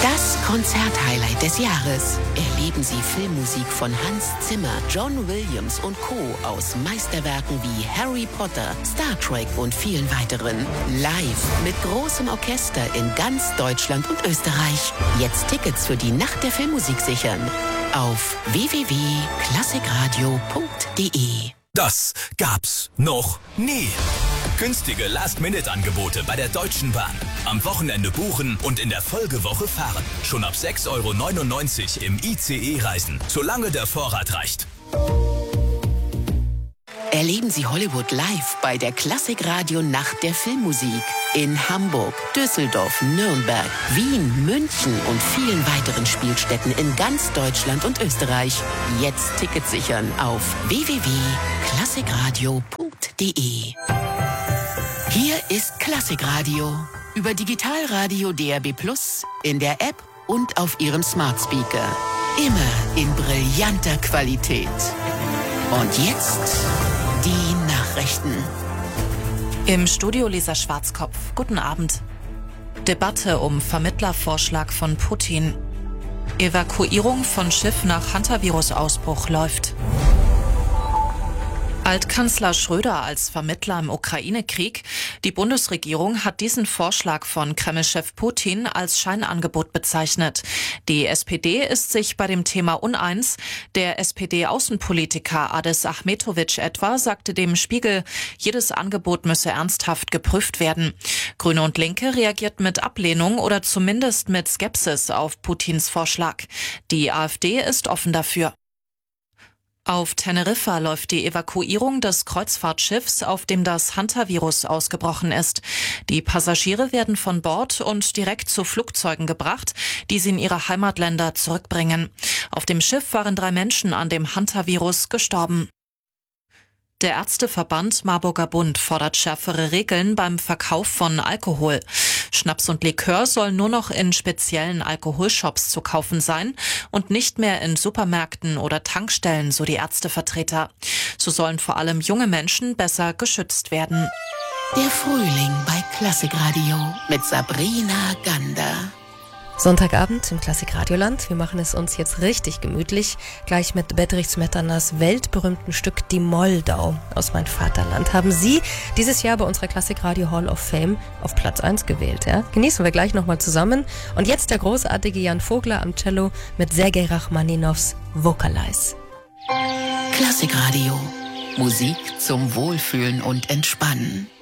Das Konzerthighlight des Jahres. Erleben Sie Filmmusik von Hans Zimmer, John Williams und Co. aus Meisterwerken wie Harry Potter, Star Trek und vielen weiteren. Live mit großem Orchester in ganz Deutschland und Österreich. Jetzt Tickets für die Nacht der Filmmusik sichern. Auf www.klassikradio.de. Das gab's noch nie. Günstige Last-Minute-Angebote bei der Deutschen Bahn. Am Wochenende buchen und in der Folgewoche fahren. Schon ab 6,99 € im ICE reisen, solange der Vorrat reicht. Erleben Sie Hollywood live bei der Klassikradio Nacht der Filmmusik. In Hamburg, Düsseldorf, Nürnberg, Wien, München und vielen weiteren Spielstätten in ganz Deutschland und Österreich. Jetzt Tickets sichern auf www.klassikradio.de. Hier ist Klassikradio. Über Digitalradio DAB+, in der App und auf Ihrem Smart Speaker. Immer in brillanter Qualität. Und jetzt die Nachrichten. Im Studio Lisa Schwarzkopf. Guten Abend. Debatte um Vermittlervorschlag von Putin. Evakuierung von Schiff nach Hantavirus-Ausbruch läuft. Altkanzler Schröder als Vermittler im Ukraine-Krieg. Die Bundesregierung hat diesen Vorschlag von Kreml-Chef Putin als Scheinangebot bezeichnet. Die SPD ist sich bei dem Thema uneins. Der SPD-Außenpolitiker Adis Achmetovic etwa sagte dem Spiegel, jedes Angebot müsse ernsthaft geprüft werden. Grüne und Linke reagierten mit Ablehnung oder zumindest mit Skepsis auf Putins Vorschlag. Die AfD ist offen dafür. Auf Teneriffa läuft die Evakuierung des Kreuzfahrtschiffs, auf dem das Hantavirus ausgebrochen ist. Die Passagiere werden von Bord und direkt zu Flugzeugen gebracht, die sie in ihre Heimatländer zurückbringen. Auf dem Schiff waren 3 Menschen an dem Hantavirus gestorben. Der Ärzteverband Marburger Bund fordert schärfere Regeln beim Verkauf von Alkohol. Schnaps und Likör sollen nur noch in speziellen Alkoholshops zu kaufen sein und nicht mehr in Supermärkten oder Tankstellen, so die Ärztevertreter. So sollen vor allem junge Menschen besser geschützt werden. Der Frühling bei Klassikradio mit Sabrina Gander. Sonntagabend im Klassikradioland. Wir machen es uns jetzt richtig gemütlich. Gleich mit Bedřich Smetanas weltberühmten Stück Die Moldau aus Mein Vaterland haben Sie dieses Jahr bei unserer Klassikradio Hall of Fame auf Platz 1 gewählt. Ja? Genießen wir gleich nochmal zusammen. Und jetzt der großartige Jan Vogler am Cello mit Sergei Rachmaninovs Vocalize. Klassikradio. Musik zum Wohlfühlen und Entspannen.